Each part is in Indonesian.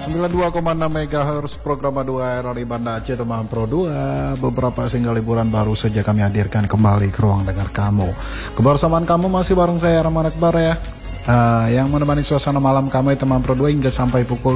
92,6 MHz program 2 RRI Banda Aceh teman Pro 2. Beberapa single liburan baru saja kami hadirkan kembali ke ruang dengar kamu. Kebersamaan kamu masih bareng saya Rahman Akbar ya, yang menemani suasana malam kami teman Pro 2 hingga sampai pukul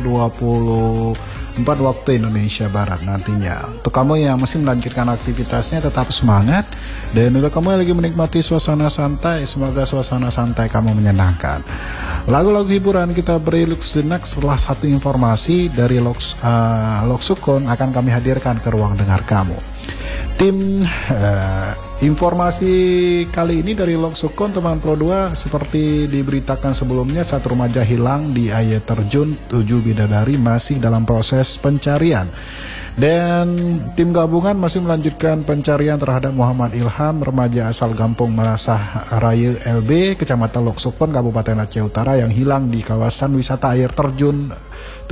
24 waktu Indonesia Barat nantinya. Untuk kamu yang masih melanjutkan aktivitasnya tetap semangat. Dan untuk kamu yang lagi menikmati suasana santai, semoga suasana santai kamu menyenangkan. Lagu-lagu hiburan kita beri lux denak setelah satu informasi dari Loksukon akan kami hadirkan ke ruang dengar kamu. Tim informasi kali ini dari Loksukon teman Pro 2, seperti diberitakan sebelumnya, satu remaja hilang di air terjun, 7 bidadari masih dalam proses pencarian. Dan tim gabungan masih melanjutkan pencarian terhadap Muhammad Ilham, remaja asal Gampung Merasah Raya LB, Kecamatan Loksukon, Kabupaten Aceh Utara, yang hilang di kawasan wisata air terjun 7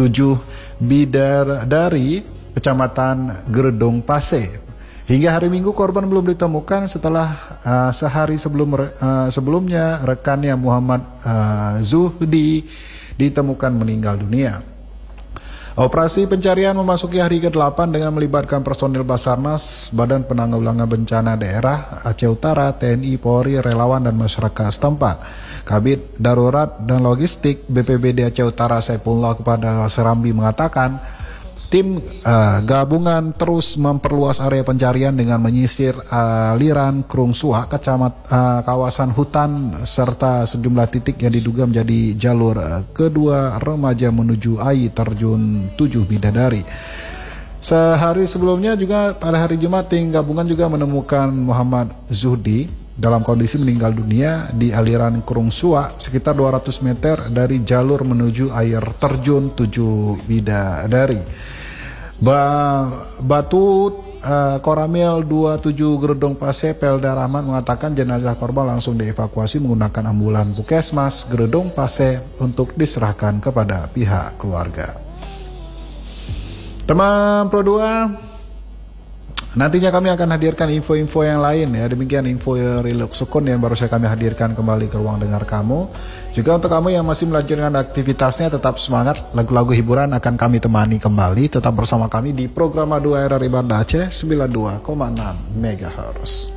Bidadari, Kecamatan Gredong Pase. Hingga hari Minggu korban belum ditemukan setelah sehari sebelumnya rekannya Muhammad Zuhdi ditemukan meninggal dunia. Operasi pencarian memasuki hari ke-8 dengan melibatkan personil Basarnas, Badan Penanggulangan Bencana Daerah Aceh Utara, TNI, Polri, relawan dan masyarakat setempat. Kabid Darurat dan Logistik BPBD Aceh Utara Saifullah kepada Serambi mengatakan, tim gabungan terus memperluas area pencarian dengan menyisir aliran Krung Suak, kawasan hutan, serta sejumlah titik yang diduga menjadi jalur kedua remaja menuju air terjun 7 Bidadari. Sehari sebelumnya juga pada hari Jumat, tim gabungan juga menemukan Muhammad Zuhdi dalam kondisi meninggal dunia di aliran Krung Suak sekitar 200 meter dari jalur menuju air terjun 7 Bidadari. Batu Koramil 27 Gredong Pase Pelda Rahman mengatakan jenazah korban langsung dievakuasi menggunakan ambulan Puskesmas Gredong Pase untuk diserahkan kepada pihak keluarga. Teman Pro 2, nantinya kami akan hadirkan info-info yang lain ya. Demikian info Loksukon yang baru saya kami hadirkan kembali ke ruang dengar kamu. Juga untuk kamu yang masih melanjutkan aktivitasnya tetap semangat. Lagu-lagu hiburan akan kami temani kembali. Tetap bersama kami di program 2 RRI Banda Aceh 92,6 MHz.